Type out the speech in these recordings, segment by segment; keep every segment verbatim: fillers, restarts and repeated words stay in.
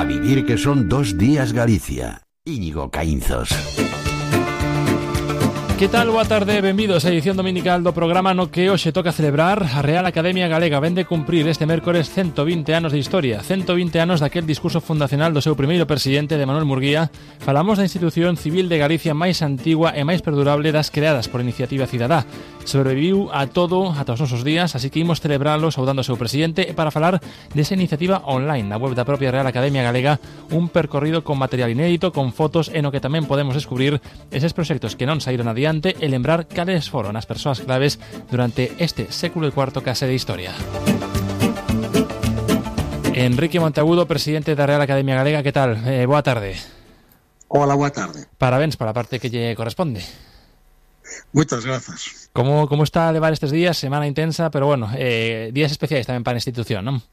A vivir que son dos días Galicia. Íñigo Caínzos. Que tal? Boa tarde, benvidos á edición dominical do programa no que hoxe toca celebrar. A Real Academia Galega vende cumprir este mércores cento vinte anos de historia, cento vinte anos daquel discurso fundacional do seu primeiro presidente, de Manuel Murguía. Falamos da institución civil de Galicia máis antigua e máis perdurable das creadas por Iniciativa Cidadá. Sobreviviu a todo ata os nosos días, así que imos celebralo saudando o seu presidente e para falar desa iniciativa online na web da propia Real Academia Galega, un percorrido con material inédito, con fotos e no que tamén podemos descubrir eses proxectos que non saíron adiante e lembrar cales foron as persoas claves durante este século e cuarto case de historia. Enrique Monteagudo, presidente da Real Academia Galega, que tal? Eh, boa tarde. Hola, boa tarde. Parabéns para a parte que lle corresponde. Moitas grazas. Como, como está a levar estes días? Semana intensa, pero bueno, eh, días especiais tamén para a institución, non?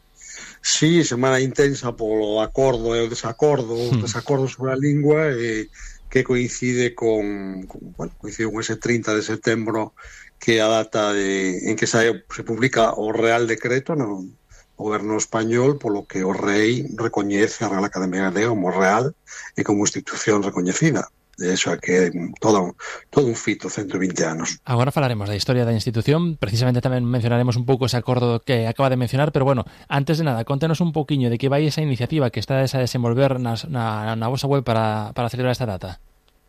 Sí, semana intensa polo acordo e o desacordo, o hmm. desacordo sobre a lingua e que coincide con, con bueno, coincide con ese trinta de setembro, que é a data de, en que se, se publica o Real Decreto no goberno español, polo que o rei recoñece a Real Academia Galega como real e como institución recoñecida. De eso é que todo, todo un fito, cento vinte anos. Agora falaremos da historia da institución, precisamente tamén mencionaremos un pouco ese acordo que acaba de mencionar, pero bueno, antes de nada, contenos un pouquiño de que vai esa iniciativa que está a desenvolver nas, na, na vosa web para, para celebrar esta data.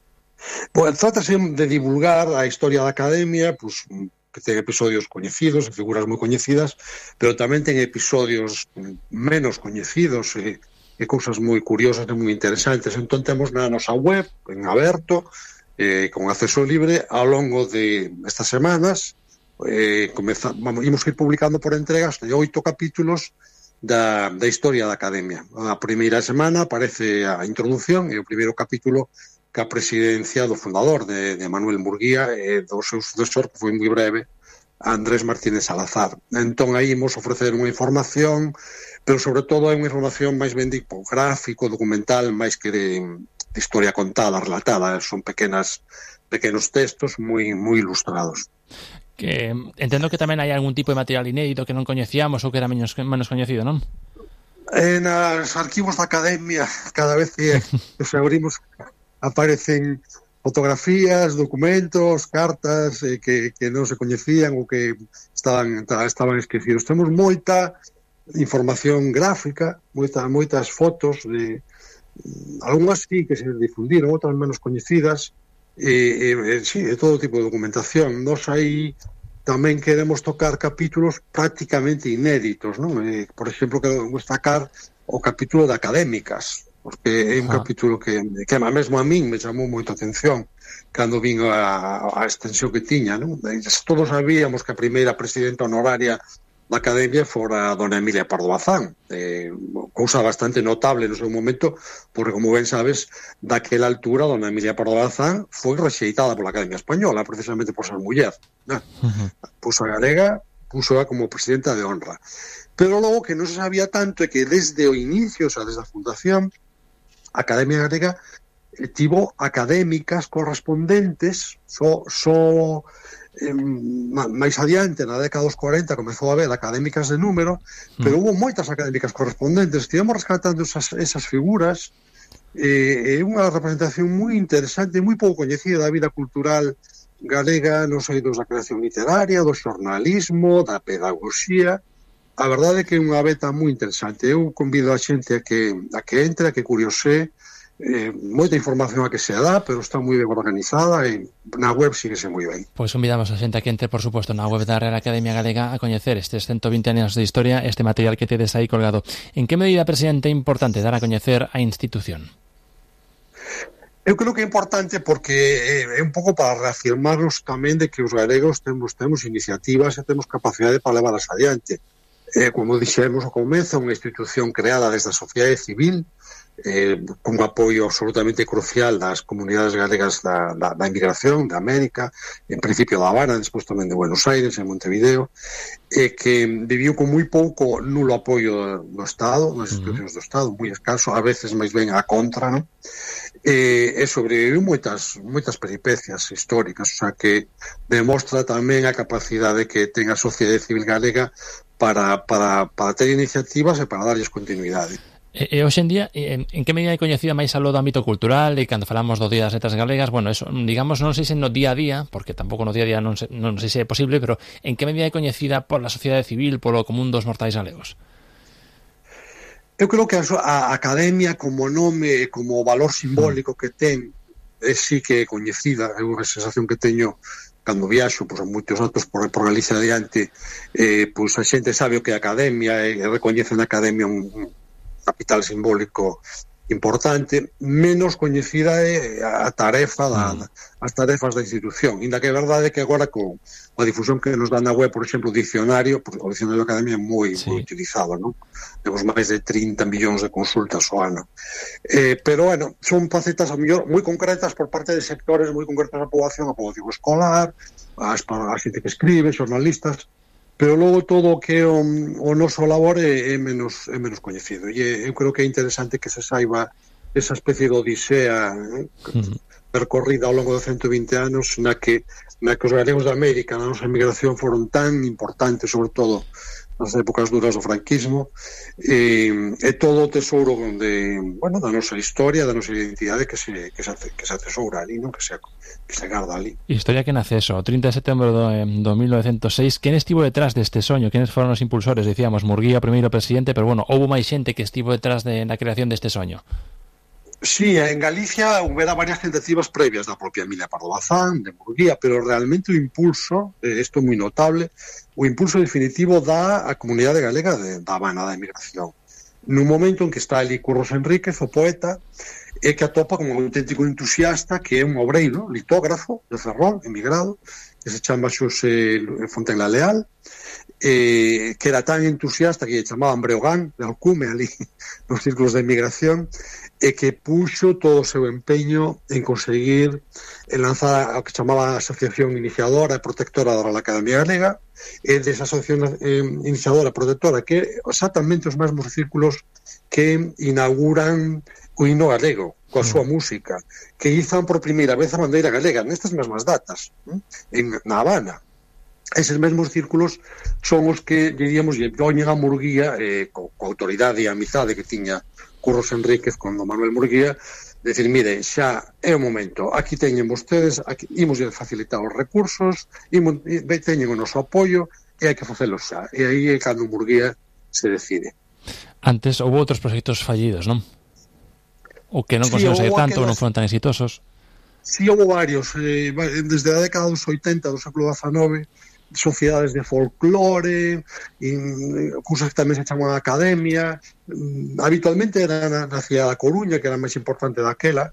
Pues trátase de divulgar a historia da Academia, pues, que ten episodios coñecidos, figuras moi coñecidas, pero tamén ten episodios menos coñecidos e e cousas moi curiosas e moi interesantes. Entón temos na nosa web, en aberto, eh, con acceso libre, ao longo de estas semanas, eh, comeza, vamos, imos ir publicando por entregas de oito capítulos da, da historia da Academia. A primeira semana aparece a introducción e o primeiro capítulo que a presidencia do fundador de, de Manuel Murguía e do seu sucesor, que foi moi breve, Andrés Martínez Salazar. Entón aí imos ofrecer unha información, pero sobre todo é unha información máis ben tipográfico, documental, máis que de, de historia contada, relatada. Son pequenas pequenos textos moi moi ilustrados. Que entendo que tamén hai algún tipo de material inédito que non coñecíamos ou que era menos, menos coñecido, non? En os arquivos da Academia, cada vez que os abrimos, aparecen fotografías, documentos, cartas eh, que, que non se coñecían ou que estaban, estaban esquecidos. Temos moita información gráfica, moita, moitas fotos de algunhas sí que se difundiron, outras menos coñecidas, e, e, sí, de todo tipo de documentación. Nos aí tamén queremos tocar capítulos prácticamente inéditos, non? Eh, por exemplo, quero destacar o capítulo de académicas, porque é un ah. capítulo que, que mesmo a min me chamou moita atención cando vin a, a extensión que tiña, non? Todos sabíamos que a primeira presidenta honoraria da Academia fora a dona Emilia Pardo Bazán, eh, cousa bastante notable no seu momento, porque, como ben sabes, daquela altura, dona Emilia Pardo Bazán foi rexeitada pola Academia Española, precisamente por ser muller. ¿No? Uh-huh. Puso a galega, puso a como presidenta de honra. Pero logo que non se sabía tanto é que desde o inicio, o sea, desde a fundación, a Academia Galega eh, tivo académicas correspondentes, só... So, Eh, máis adiante, na década dos cuarenta, comezou a haber académicas de número, pero mm. hubo moitas académicas correspondentes. Estivemos rescatando esas, esas figuras, e eh, unha representación moi interesante, moi pouco coñecida da vida cultural galega, nos eidos da creación literaria, do xornalismo, da pedagogía. A verdade é que é unha beta moi interesante. Eu convido a xente a que, a que entre, a que curiose. Eh, moita información a que se dá, pero está moi ben organizada e na web síguese moi ben. Pois convidamos a xente a que entre, por suposto, na web da Real Academia Galega a coñecer estes cento vinte anos de historia, este material que tedes aí colgado. En que medida, presidente, é importante dar a coñecer a institución? Eu creo que é importante porque é un pouco para reafirmarnos tamén de que os galegos temos, temos iniciativas e temos capacidade para levarlas adiante. Eh, como dixemos ao comezo, unha institución creada desde a sociedade civil, Eh, con un apoio absolutamente crucial das comunidades galegas da, da, da inmigración, da América, en principio da Habana, despois tamén de Buenos Aires, en Montevideo, e que viviu con moi pouco nulo apoio do Estado, nas institucións do Estado, moi escaso, a veces máis ben a contra, non? E, e sobreviviu moitas, moitas peripecias históricas, o sea que demostra tamén a capacidade que ten a sociedade civil galega para, para, para ter iniciativas e para darlles continuidade. E, e hoxe en día, en, en que medida é coñecida máis aló do ámbito cultural, e cando falamos do Día das Letras Galegas, bueno, eso, digamos, non sei se no día a día, porque tampouco no día a día non, se, non sei se é posible, pero en que medida é coñecida pola sociedade civil, polo común dos mortais galegos? Eu creo que a, a academia como nome e como valor simbólico que ten é sí que é coñecida, é unha sensación que teño cando viaxo, pois, a moitos atos por, por Galicia adiante, eh, pois a xente sabe o que é a academia e recoñece na academia un, un capital simbólico importante. Menos coñecida é a tarefa da, mm. as tarefas da institución, inda que é verdade que agora con a difusión que nos dá na web, por exemplo, o dicionario, o dicionario da academia é moi, sí. moi utilizado, non? Temos máis de trinta millóns de consultas ao ano. Eh, pero, bueno, son facetas a mellor moi concretas por parte de sectores moi concretas da poboación, a poboación escolar, as, a xente que escribe, xornalistas, pero logo todo o que o, o noso labor é, é, menos, é menos coñecido. E eu creo que é interesante que se saiba esa especie de odisea eh, uh-huh. percorrida ao longo de ciento vinte anos na que, na que os galegos de América na nosa emigración foron tan importantes, sobre todo nas épocas duras do franquismo, e, e todo o tesouro de, bueno, da nosa historia, da nosa identidade que se, que se, que se atesoura ali, non? Que se, que se garda ali. Historia que nace eso, o trinta de setembro do, do mil novecentos e seis. Quen estivo detrás deste soño? Quenes foron os impulsores? Dicíamos, Murguía, primeiro presidente, pero bueno, houbo máis xente que estivo detrás de, na creación deste soño. Sí, en Galicia houbera varias tentativas previas da propia Emilia Pardo Bazán, de Murguía, pero realmente o impulso, eh, isto é moi notable, o impulso definitivo da a comunidade galega de, da Habana, da emigración. Nun momento en que está ali Curros Enríquez, o poeta, e que atopa como un auténtico entusiasta que é un obreiro, litógrafo de Ferrol, emigrado, que se chama Xosé Fontenla Leal, eh, que era tan entusiasta que lle chamaban Breogán, de alcume ali nos círculos de emigración, e que puxo todo o seu empeño en conseguir en lanzar o que chamaba a Asociación Iniciadora e Protectora da Real Academia Galega, e desa Asociación eh, Iniciadora e Protectora que é exactamente os mesmos círculos que inauguran o himno galego coa súa música, que izan por primeira vez a bandeira galega nestas mesmas datas, en, na Habana. Eses mesmos círculos son os que, diríamos, lle poñen a Murguía eh, co, co autoridade e a amizade que tiña Curros Enríquez con don Manuel Murguía, decir, mire, xa é o momento, aquí teñen vostedes, aquí, imos facilitar os recursos, imos, teñen o noso apoio, e hai que facelo xa. E aí é cando Murguía se decide. Antes houve outros proxectos fallidos, non? O que non conseguiu sair tanto, aquelas... non foron tan exitosos. Si, sí, houve varios, eh, desde a década dos oitenta do século dezenove, sociedades de folclore, cousas que tamén se chaman academia, habitualmente era na, na cidade da Coruña, que era a máis importante daquela,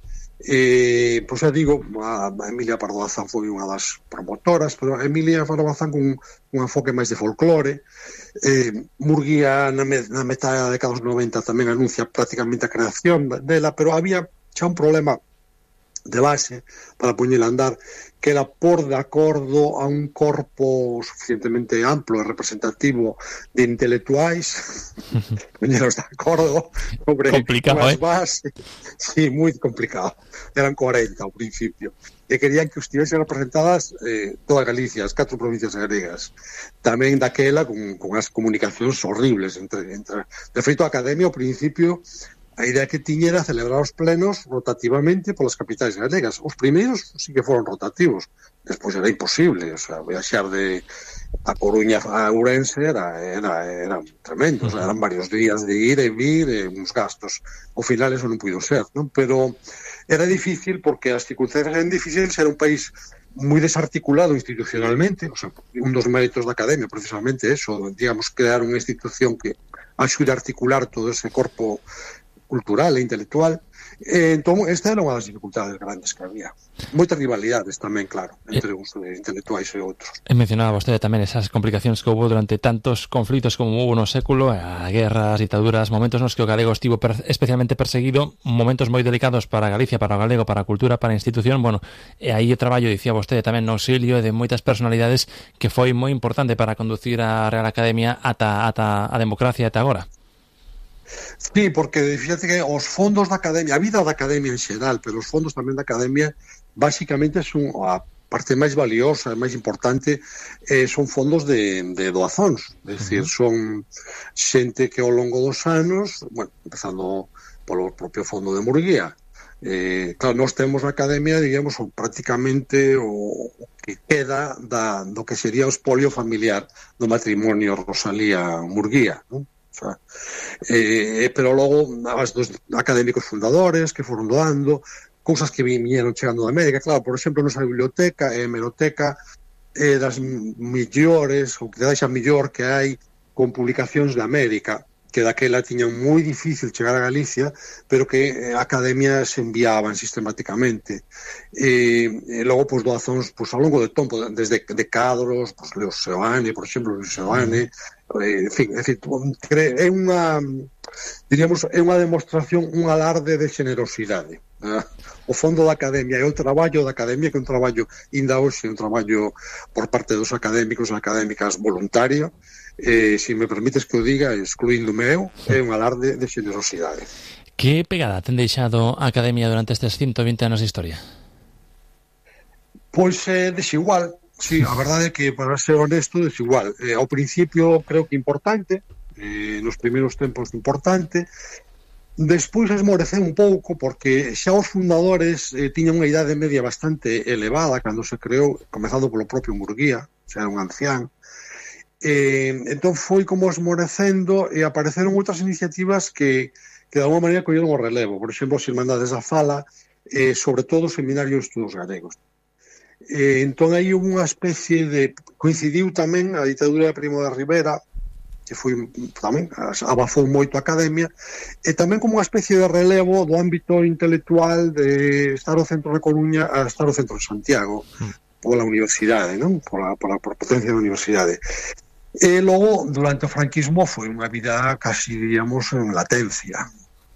e, pois xa digo, a, a Emilia Pardo Bazán foi unha das promotoras, pero a Emilia Pardo Bazán con un enfoque máis de folclore, eh, Murguía na, me, na metade da década dos noventa tamén anuncia prácticamente a creación dela, pero había xa un problema de base para poñela a andar, que era por de acordo a un corpo suficientemente amplo e representativo de intelectuais, poñeros de acordo sobre complicado, eh? bases. Sí, moi complicado. Eran cuarenta ao principio. E querían que estivesen representadas eh, toda Galicia, as catro provincias galegas. Tamén daquela con, con as comunicacións horribles entre, entre... De feito, a Academia ao principio a idea que tiña era celebrar os plenos rotativamente polas capitais galegas. Os primeiros sí que foron rotativos, despois era imposible, o sea, viaxar de a Coruña a Ourense era, era, era tremendo, o sea, eran varios días de ir e vir, e uns gastos. Ao final eso non puido ser, non? Pero era difícil porque as circunstancias eran difíciles, era un país moi desarticulado institucionalmente, o sea, un dos méritos da Academia precisamente eso, digamos, crear unha institución que axude a articular todo ese corpo cultural e intelectual. Eh, entón, esta era unha das dificultades grandes que había. Moitas rivalidades tamén, claro, entre uns intelectuais e outros. E mencionaba vostede tamén esas complicacións que houve durante tantos conflitos como houve no século, a guerras, ditaduras, momentos nos que o galego estivo per, especialmente perseguido, momentos moi delicados para Galicia, para o galego, para a cultura, para a institución. Bueno, e aí o traballo, dicía vostede tamén, no auxilio de moitas personalidades que foi moi importante para conducir a Real Academia ata, ata a democracia ata agora. Sí, porque fíjate que os fondos da Academia, a vida da Academia en xeral, pero os fondos tamén da Academia, basicamente son a parte máis valiosa, máis importante, eh, son fondos de, de doazóns, é dicir, uh-huh. son xente que ao longo dos anos, bueno, empezando polo propio fondo de Murguía, eh, claro, nós temos na Academia, digamos, prácticamente o, o que queda da, do que sería o espolio familiar do matrimonio Rosalía-Murguía, non? O sea, eh, pero logo as dos académicos fundadores que foron doando cousas que viñeron chegando da América, claro, por exemplo, nosa biblioteca é eh, hemeroteca eh, das millores ou que deixa millor que hai con publicacións de América, que daquela tiñan moi difícil chegar a Galicia, pero que a Academia se enviaban sistemáticamente. E, e logo, pois, doazóns pois, ao longo do tempo, desde de cadros, pois, Leo Seoane, por exemplo, Leo Seoane, en fin, é, dicir, é unha, diríamos, é unha demostración, un alarde de generosidade. O fondo da Academia e o traballo da Academia, que é un traballo, ainda hoxe, un traballo por parte dos académicos e académicas voluntario, eh, se me permites que o diga, excluíndome eu, é un alarde de generosidade. Que pegada ten deixado a Academia durante estes ciento vinte anos de historia? Pois é eh, desigual. Sí, a verdade é que, para ser honesto, desigual. Eh, ao principio creo que importante, eh, nos primeiros tempos importante, despois esmoreceu un pouco porque xa os fundadores eh, tiñan unha idade media bastante elevada cando se creou, comezando polo propio Murguía, xa era un ancián. Eh, entón foi como esmorecendo e apareceron outras iniciativas que, que de alguma maneira colleron o relevo. Por exemplo, as Irmandades da Fala, eh, sobre todo o Seminario de Estudos Galegos. Eh, entón hai unha especie de... coincidiu tamén a ditadura de Primo de Rivera, que foi tamén abafou moito a Academia, e tamén como unha especie de relevo do ámbito intelectual de estar o centro de Coruña a estar o centro de Santiago, pola universidade, non? Pola, pola, pola potencia da universidade. E logo, durante o franquismo, foi unha vida casi, diríamos, en latencia,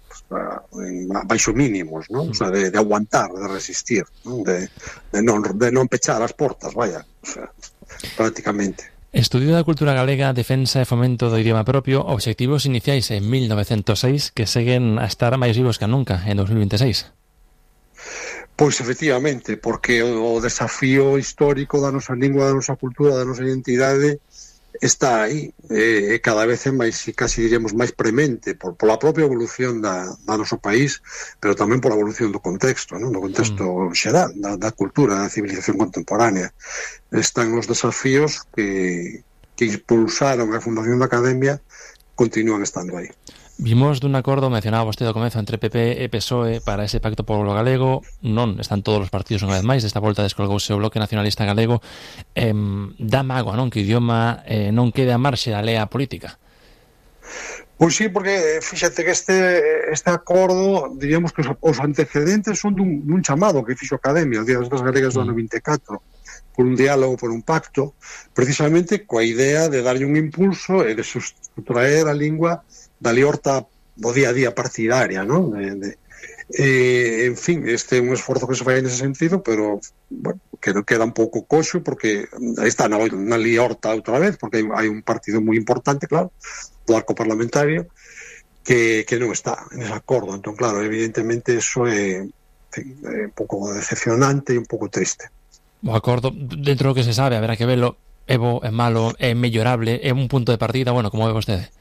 en baixo mínimos, non? O sea, de, de aguantar, de resistir, non? De, de, non, de non pechar as portas, vaya, o sea, prácticamente. Estudio da cultura galega, defensa e fomento do idioma propio, obxectivos iniciais en mil novecentos seis que seguen a estar máis vivos que nunca en dos mil vinte e seis. Pois efectivamente, porque o desafío histórico da nosa lingua, da nosa cultura, da nosa identidade está aí, e eh, cada vez é máis, casi diríamos, máis premente por, pola propia evolución da, da noso país, pero tamén pola evolución do contexto, non? Do contexto mm. xeral, da, da cultura, da civilización contemporánea. Están os desafíos que, que impulsaron a fundación da Academia, continúan estando aí. Vimos dun acordo, mencionaba vostede ao comezo, entre P P e P S O E para ese pacto polo galego. Non están todos os partidos unha vez máis. Desta volta descolgouse o Bloque Nacionalista Galego. Eh, dá mágoa, non? Que o idioma eh, non quede a marxe da lea política. Pois sí, porque fíxate que este, este acordo, diríamos que os, os antecedentes son dun, dun chamado que fixo a Academia, o Día das Galegas do ano vinte e catro, por un diálogo, por un pacto, precisamente coa idea de darlle un impulso e de sustraer a lingua da liorta do día a día partidaria, non? De, de, eh, en fin, este é un esforzo que se fai nese sentido, pero bueno, que non queda un pouco coxo porque está na, na liorta outra vez, porque hai, hai un partido moi importante, claro, do arco parlamentario, que, que non está nese acordo. Entón, claro, evidentemente eso é, en fin, é un pouco decepcionante e un pouco triste. O acordo, dentro do que se sabe, haberá que verlo, é bo, é malo, é mellorable, é un punto de partida, bueno, como ve vostede?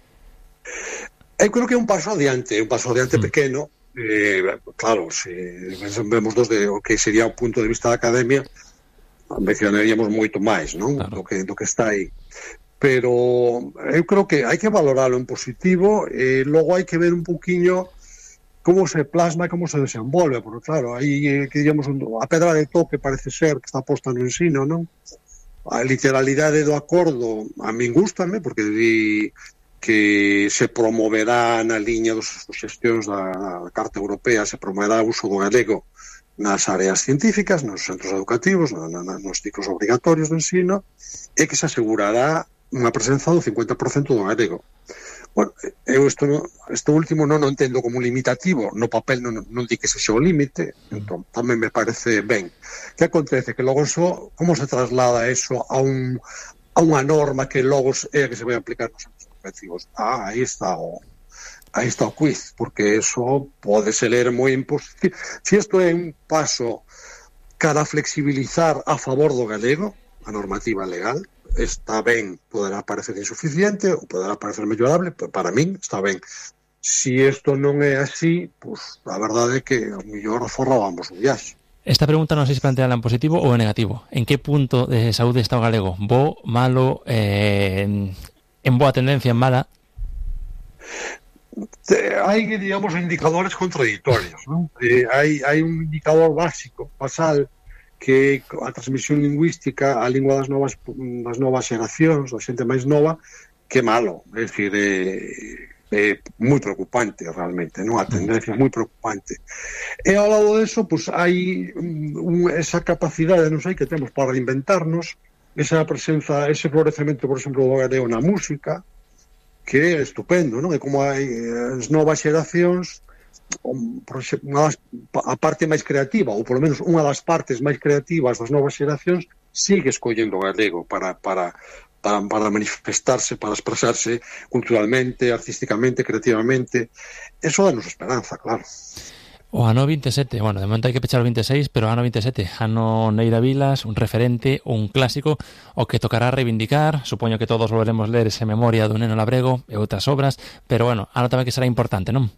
Eu creo que é un paso adiante, un paso adiante mm. pequeno, eh, claro, se vemos dos de o que sería o punto de vista da Academia, mencionaríamos moito máis, non? Claro. Do que, do que está aí. Pero eu creo que hai que valoralo en positivo e logo hai que ver un poquinho como se plasma e como se desenvolve, porque claro, aí que digamos a pedra de toque parece ser que está posta no ensino, non? A literalidade do acordo a min gústame, porque di que se promoverá na liña dos xestións da Carta Europea, se promoverá o uso do galego nas áreas científicas, nos centros educativos, na, na, nos ciclos obrigatorios de ensino, e que se asegurará unha presenza do cincuenta por cento do galego. Bueno, eu isto, no, isto último non o entendo como un limitativo, no papel non, non di que se xa o límite, entón tamén me parece ben. Que acontece? Que logo eso, como se traslada eso a, un, a unha norma que logo é a que se vai aplicar nos anos educativos? Ah, aí está o aí está o quiz, porque eso pode se ler moi imposible. Si isto é un paso cara a flexibilizar a favor do galego, a normativa legal, está ben, poderá parecer insuficiente ou poderá parecer mellorable, pero para min está ben. Si isto non é así, pues, a verdade é que ao mellor forrábamos o viaxe. Esta pregunta non sei se planteala en positivo ou en negativo. En que punto de saúde está o galego? Bo, malo, eh, en boa tendencia, en mala? Hai, digamos, indicadores contradictorios, ¿no? Eh, hai, hai un indicador básico, basal, que a transmisión lingüística, a lingua das novas das novas xeracións, da xente máis nova, que malo. É dicir, é, é moi preocupante realmente, non? A tendencia é moi preocupante. E ao lado deso, pues, hai un, esa capacidade, non sei, que temos para reinventarnos, esa presenza, ese florecemento, por exemplo, do galego na música, que é estupendo, non? E como hai as novas xeracións, unha das, a parte máis creativa, ou polo menos unha das partes máis creativas das novas xeracións, sigue escollendo o galego para, para, para, para manifestarse, para expresarse culturalmente, artísticamente, creativamente. Eso dá-nos esperanza, claro. O ano veintisiete, bueno, de momento hai que pechar o veintiséis, pero o ano veintisiete, ano Neira Vilas, un referente, un clásico, o que tocará reivindicar. Supoño que todos volveremos ler ese Memoria do Neno Labrego e outras obras, pero bueno, ano tamén que será importante, non?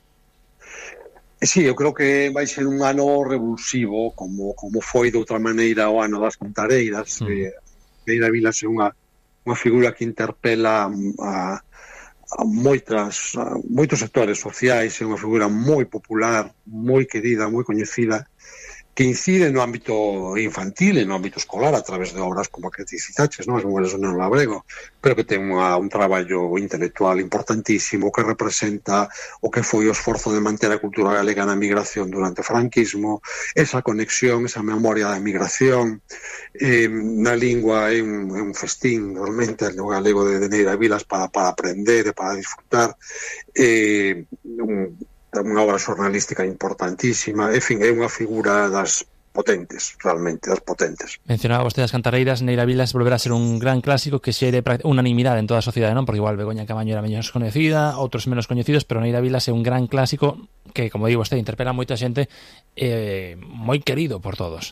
Sí, eu creo que vai ser un ano revulsivo, como, como foi de outra maneira o ano das Cantareiras. Mm. Eh, Neira Vilas é unha, unha figura que interpela a a moitas, a moitos sectores sociais, é unha figura moi popular, moi querida, moi coñecida, que incide no ámbito infantil e no ámbito escolar a través de obras como a que te citaches, non? As Memorias do Neno Labrego, pero que ten unha, un traballo intelectual importantísimo que representa o que foi o esforzo de manter a cultura galega na migración durante o franquismo, esa conexión, esa memoria da migración, eh, na lingua é un, é un festín realmente o galego de, de Neira Vilas para, para aprender e para disfrutar, eh, un unha obra xornalística importantísima, en fin, é unha figura das potentes, realmente, das potentes. Mencionaba vostede as Cantareiras, Neira Vilas volverá a ser un gran clásico que xe de unanimidade en toda a sociedade, non? Porque igual Begoña Camaño era menos coñecida, outros menos coñecidos, pero Neira Vilas é un gran clásico que, como digo vostede, interpela a moita xente, eh, moi querido por todos.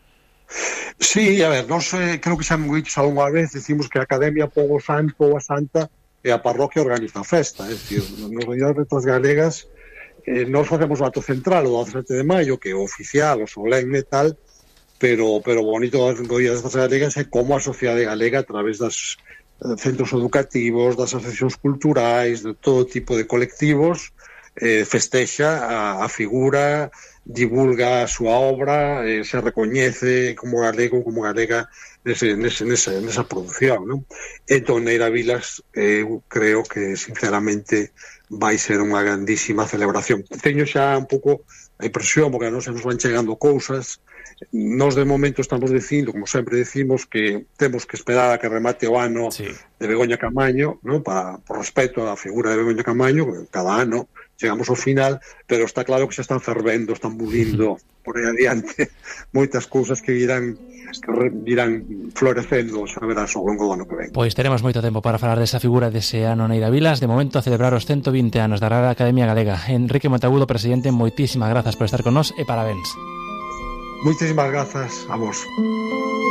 Sí, a ver, nós eh, creo que xa me dicho algunha vez, decimos que a Academia Pobo Santo ou a Santa e a parroquia organiza a festa, é dicir, nos Unidades Letras Galegas Eh, nós facemos o acto central o dezasete de maio, que é o oficial, o solemne e tal, pero, pero o bonito das Unidades Galegas é como a sociedade galega, a través das eh, centros educativos, das asociacións culturais, de todo tipo de colectivos, eh, festexa a, a figura, divulga a súa obra, eh, se recoñece como galego, como galega nese, nese, nese, nesa produción, non? Entón, Neira Vilas, eh, creo que, sinceramente, vai ser unha grandísima celebración. Teño xa un pouco a impresión, porque a nos nos van chegando cousas. Nos de momento estamos dicindo, como sempre decimos, que temos que esperar a que remate o ano sí. de Begoña Camaño, ¿no? Para, por respeto á figura de Begoña Camaño, que cada ano chegamos ao final, pero está claro que xa están fervendo, están bulindo por aí adiante moitas cousas que irán que irán florecendo, xa verás ao longo do ano que ven. Pois teremos moito tempo para falar desa figura dese ano Neira Vilas. De momento a celebrar os ciento vinte anos da Real Academia Galega. Enrique Monteagudo, presidente, moitísimas grazas por estar con nós e parabéns. Moitísimas grazas a vos.